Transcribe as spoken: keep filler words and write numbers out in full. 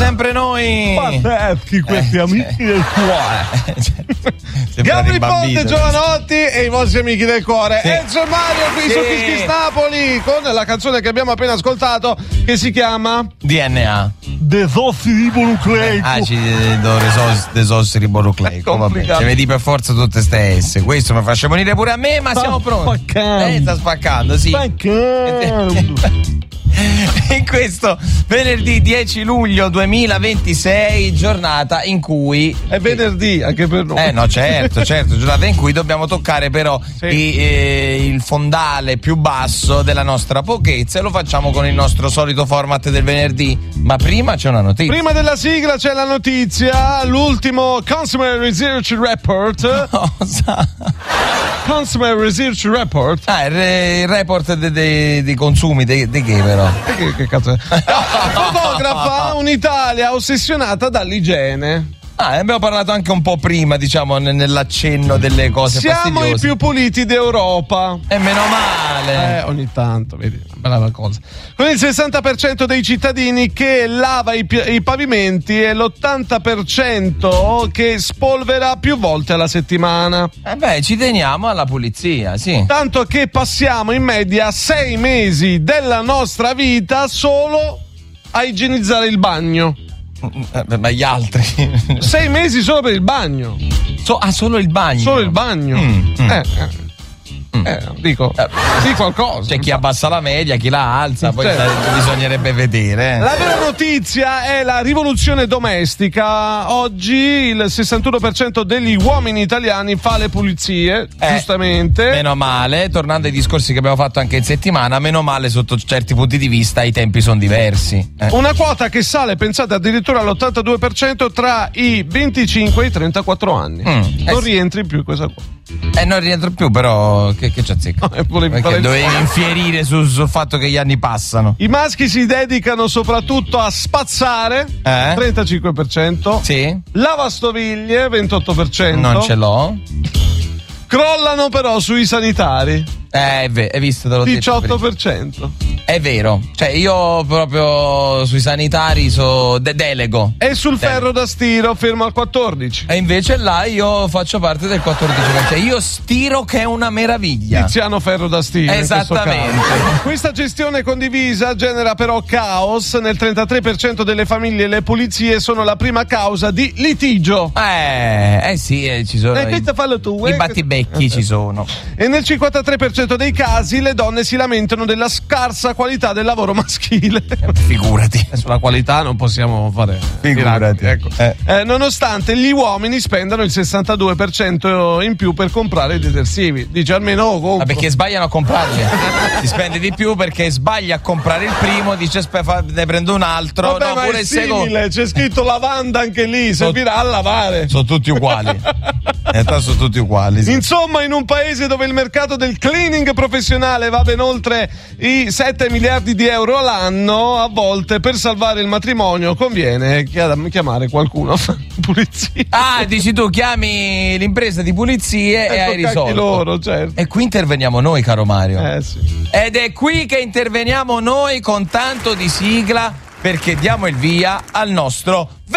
sempre noi. Pazzeschi questi Eh, amici cioè. del cuore. Sembra Gabri rimbambito. Ponte, Giovanotti e i vostri amici del cuore. Sì. Enzo e Mario qui Sì. su Kiss Kiss Napoli con la canzone che abbiamo appena ascoltato che si chiama D N A. Desossiribonucleico. Acido resos- desossiribonucleico. È Vabbè, complicato. ci vedi per forza tutte ste S. Questo mi faccia venire pure a me, ma Sta siamo pronti. spaccando. Eh, sta spaccando, sì. Spaccando. In questo venerdì dieci luglio duemilaventisei, giornata in cui È venerdì anche per noi. Eh no, certo, certo, giornata in cui dobbiamo toccare però Sì. i- eh, il fondale più basso della nostra pochezza e lo facciamo con il nostro solito format del venerdì. Ma prima c'è una notizia. Prima della sigla c'è la notizia, l'ultimo Consumer Research Report. Cosa? Consumer Research Report. Ah, il, re- il report dei de- dei consumi, di che però? E Che, che cazzo è? Fotografa un'Italia ossessionata dall'igiene. Ah, ne abbiamo parlato anche un po' prima, diciamo, ne- nell'accenno delle cose Siamo i fastidiose. più puliti d'Europa. E meno male. Eh, ogni tanto, vedi, una bella cosa. Con il sessanta per cento dei cittadini che lava i, pi- i pavimenti e l'ottanta per cento che spolvera più volte alla settimana. Eh beh, ci teniamo alla pulizia, sì. Tanto che passiamo in media sei mesi della nostra vita solo a igienizzare il bagno. Eh, Ma gli altri? Sei mesi solo per il bagno. So- ah, solo il bagno. Solo il bagno. Mm, mm. Eh, eh. Eh, dico, Eh, di qualcosa. C'è chi abbassa la media, chi la alza, poi Certo. sta- bisognerebbe vedere. La vera notizia è la rivoluzione domestica. Oggi il sessantuno per cento degli uomini italiani fa le pulizie, Eh, giustamente. Meno male, tornando ai discorsi che abbiamo fatto anche in settimana, meno male sotto certi punti di vista i tempi sono diversi. Eh. Una quota che sale, pensate, addirittura all'ottantadue per cento tra i venticinque e i trentaquattro anni. Mm, eh non sì. rientri più in questa quota. E non rientro più, però che, che ci azzecca? No, e volevi Perché fare il- dovevi infierire sul, sul fatto che gli anni passano. I maschi si dedicano soprattutto a spazzare, Eh? trentacinque per cento. Sì? Lavastoviglie, ventotto per cento. Non ce l'ho. Crollano però sui sanitari, Eh, è vero, hai visto, te l'ho detto diciotto prima. per cento. È vero, cioè io proprio sui sanitari so de- delego. E sul Delego. ferro da stiro fermo al quattordici. E invece là io faccio parte del quattordici per cento. Io stiro che è una meraviglia. Tiziano Ferro da stiro. in questo Esattamente. caso. Questa gestione condivisa genera però caos. Nel trentatré per cento delle famiglie le pulizie sono la prima causa di litigio. Eh, eh sì, eh, ci sono. Eh, i, questo fallo tu, I eh. battibecchi ci sono. E nel cinquantatré per cento dei casi le donne si lamentano della scarsa qualità del lavoro maschile. Figurati. Sulla qualità non possiamo fare Figurati. miracoli, ecco. Eh. Eh, nonostante gli uomini spendano il sessantadue per cento in più per comprare i detersivi. Dice almeno oh, compro. Ma perché sbagliano a comprarli? Si spende di più perché sbaglia a comprare il primo, dice "Spe- fa- ne prendo un altro, Vabbè, no, ma pure è il secondo. simile, c'è scritto lavanda anche lì, servirà a lavare. Sono tutti uguali. In realtà sono tutti uguali. Sì. Insomma, in un paese dove il mercato del cleaning professionale va ben oltre i sette miliardi di euro all'anno, a volte per salvare il matrimonio conviene chiamare qualcuno a fare pulizia. Ah, dici tu, chiami l'impresa di pulizie e, E hai toccati risolto. loro, certo. E qui interveniamo noi, caro Mario. Eh sì. Ed è qui che interveniamo noi con tanto di sigla perché diamo il via al nostro